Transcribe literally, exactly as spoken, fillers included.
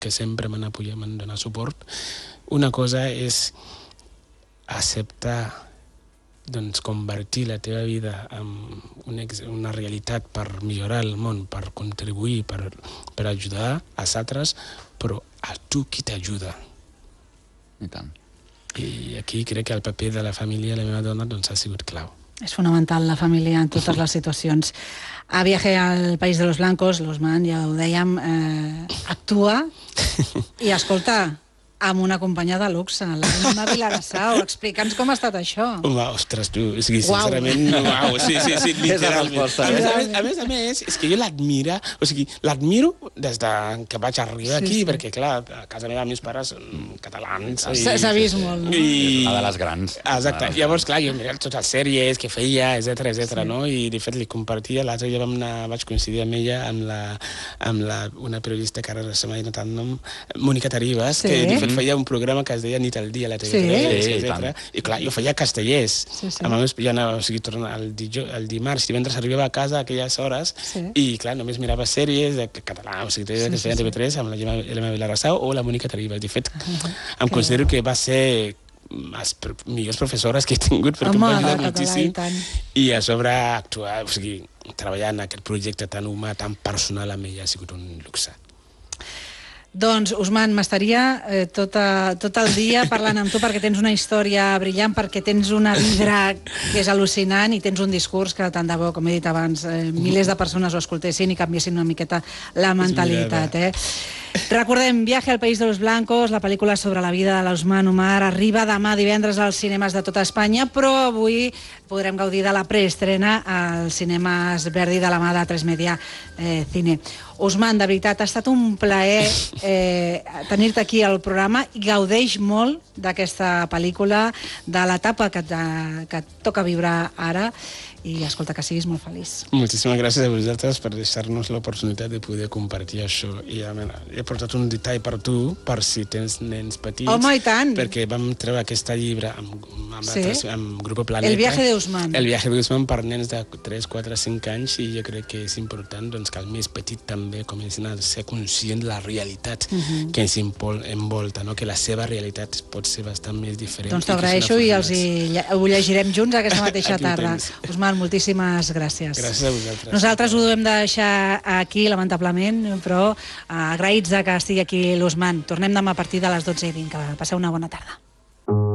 que sempre m'han apoyat, m'han donat suport. Una cosa és acceptar, doncs, convertir la teva vida en una, una realitat per millorar el món, per contribuir, per, per ajudar als altres, però a tu qui t'ajuda. I tant. I aquí crec que el paper de la família, la meva dona, doncs, ha sigut clau. És fonamental la família en totes les situacions. A Viaje al País de los Blancos, l'Ousmane, ja ho dèiem, eh, actua i, escolta, amb una companya de luxe, l'Anna Vilarassau. Explica'ns com ha estat això. Home, ostres, tu, o sigui, sincerament, uau, sí, sí, sí, literalment. resposta, A eh? més, a més, a més, a més, és que jo l'admira, o sigui, l'admiro des de que vaig arribar Sí, aquí, sí. perquè, clar, a casa meva meus pares són catalans. i- S'ha s'ha vist molt, no? I... Una de les grans. Exacte. Llavors, clar, jo mirava totes les sèries que feia, etcètera, etcètera, no? I, de fet, li compartia. L'altre dia vam anar, vaig coincidir amb ella, amb, la, amb la, una periodista que ara no se m'ha dit tant nom, Mónica Taribas, Sí. que, de fet, feia un programa que es deia Nit al dia a la T V tres, Sí, etcètera. I, clar, jo feia castellers. Sí, sí. Amb més, jo anava, o sigui, tornava el, dijous, el dimarts, divendres arribava a casa a aquelles hores Sí. i, clar, només mirava sèries de català, o sigui, que Sí, es sí, feien a sí. T V tres amb la Gemma Elena Vilarassau o la Mónica Taribas. De fet, em Que considero que va ser les pr- millors professores que he tingut perquè Home, em va ajudar de català, moltíssim i tant. i a sobre actuar, o sigui, treballar en aquest projecte tan humà, tan personal amb ella ha sigut un luxe. Doncs, Ousmane, m'estaria eh, tot, a, tot el dia parlant amb tu perquè tens una història brillant, perquè tens una vibra que és al·lucinant i tens un discurs que tant de bo, com he dit abans, eh, milers de persones ho escoltessin i canviessin una miqueta la mentalitat. Eh? Recordem, Viaje al País de los Blancos, la pel·lícula sobre la vida de l'Ousmane Omar, arriba demà divendres als cinemes de tota Espanya, però avui podrem gaudir de la preestrena als cinemes Verdi de la mà de tres Media eh, Cine. Ousmane, de veritat, ha estat un plaer eh, tenir-te aquí al programa i gaudeix molt d'aquesta pel·lícula, de l'etapa que, te- que et toca viure ara i, escolta, que siguis molt feliç. Moltíssimes gràcies a vosaltres per deixar-nos l'oportunitat de poder compartir això. I a veure, he portat un detall per tu, per si tens nens petits. Home, i tant! Perquè vam treure aquesta llibre amb, amb, Sí. altres, amb Grupo Planeta. El viaje de Ousmane. El viaje de Ousmane per nens de tres, quatre, cinc anys, i jo crec que és important doncs, que el més petit també comencin a ser conscient de la realitat Mhm. que ens impol- envolta, no? Que la seva realitat pot ser bastant més diferent. Doncs i que són t'agraeixo i els afortunats. hi, lle- ho llegirem junts aquesta mateixa Aquí ho tarda. tens. Ousmane, moltíssimes gràcies. Gràcies a vosaltres. Nosaltres ho hem de deixar aquí, lamentablement, però eh, agraïts de que estigui aquí l'Ousmane. Tornem demà a partir de les dotze i vint. Que passeu una bona tarda.